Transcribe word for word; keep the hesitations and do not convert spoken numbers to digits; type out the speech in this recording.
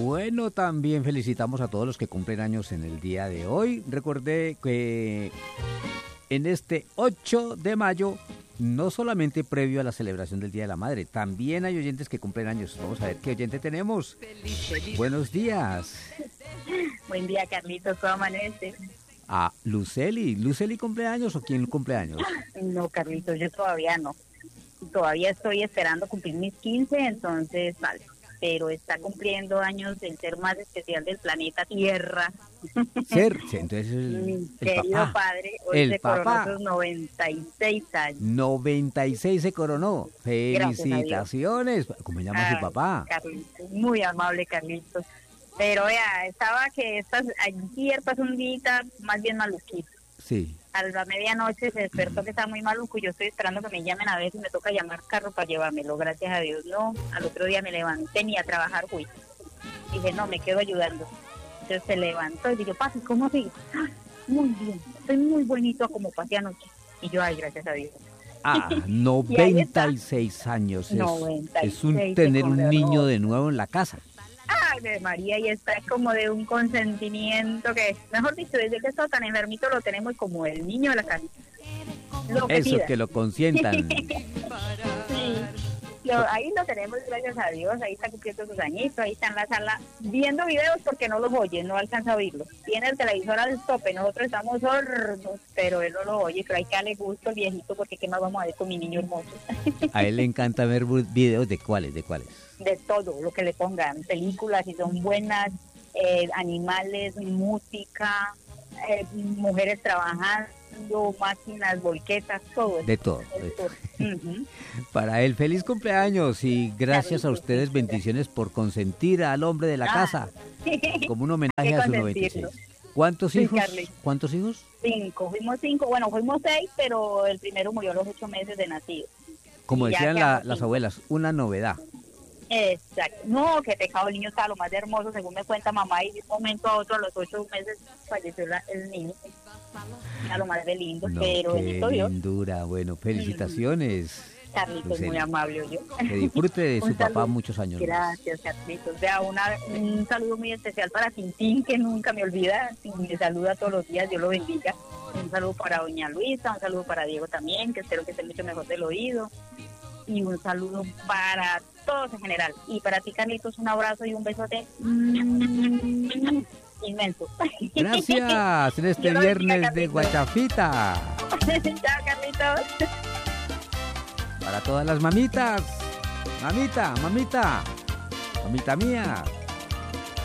Bueno, también felicitamos a todos los que cumplen años en el día de hoy. Recuerde que en este ocho de mayo, no solamente previo a la celebración del Día de la Madre, también hay oyentes que cumplen años. Vamos a ver qué oyente tenemos. Buenos días. Buen día, Carlitos, ¿cómo amanece? Ah, Luceli. ¿Luceli cumpleaños o quién cumpleaños? No, Carlitos, yo todavía no. Todavía estoy esperando cumplir mis quince, entonces vale. Pero está cumpliendo años el ser más especial del planeta Tierra. Ser, sí, entonces el, Mi el querido papá. padre, hoy El se coronó papá. sus noventa y seis años. noventa y seis se coronó. Felicitaciones. ¿Cómo se llama Ay, su papá? Carlitos, muy amable, Carlitos. Pero vea, estaba que estas, ayer pasó un día más bien maluquito. Sí. A la medianoche se despertó que estaba muy maluco y yo estoy esperando que me llamen a ver si me toca llamar carro para llevármelo. Gracias a Dios, no. Al otro día me levanté ni a trabajar fui. Dije, no, me quedo ayudando. Entonces se levantó y dije, Pasi, ¿cómo sigue? ¡Ah! Muy bien, estoy muy bonito como pasé anoche. Y yo, ay, gracias a Dios. Ah, noventa y seis años. Es, noventa y seis es un tener un se niño coronó. de nuevo en la casa. Ay, de María, y está como de un consentimiento que, mejor dicho, desde que está tan enfermito lo tenemos como el niño de la casa. Lo que Eso, pida. que lo consientan. Sí, lo- ahí lo tenemos, gracias a Dios, ahí está cumpliendo sus añitos, ahí está en la sala viendo videos porque no los oye, no alcanza a oírlos. Tiene el televisor al tope, nosotros estamos sordos, pero él no lo oye, pero hay que darle gusto al viejito porque qué más vamos a ver con mi niño hermoso. A él le encanta ver bu- videos de cuáles, de cuáles. De todo lo que le pongan, películas si son buenas, eh, animales, música, eh, mujeres trabajando, máquinas, volquetas, todo. De todo. De todo. Ujú. Para él, feliz cumpleaños y gracias a Carlitos, ustedes, bendiciones por consentir al hombre de la Ah. casa, como un homenaje Hay que a su noventa y seis. consentirlo. ¿Cuántos Sí, hijos? Carlitos. ¿Cuántos hijos? Cinco, fuimos cinco, bueno, fuimos seis, pero el primero murió a los ocho meses de nacido. Como Y ya decían la- quedamos las cinco. abuelas, una novedad. Exacto. No, qué pecado, el niño estaba lo más hermoso, según me cuenta mamá, y de un momento a otro, a los ocho meses, falleció la- el niño. A lo más de lindo, No, pero qué bendito Dios. lindura. Bueno, felicitaciones. Carlitos, Luceli. muy amable, yo. Que disfrute de su Un papá saludo. muchos años más. Gracias, Carlitos. Vea, una, un saludo muy especial para Tintín, que nunca me olvida, y me saluda todos los días, Dios lo bendiga. Un saludo para doña Luisa, un saludo para Diego también, que espero que esté mucho mejor del oído. Y un saludo para todos en general. Y para ti, Carlitos, un abrazo y un besote mm, inmenso. Gracias en este Dios lo bendiga, viernes de Carlitos. Guachafita. Chao, Carlitos. Para todas las mamitas. Mamita, mamita. Mamita mía.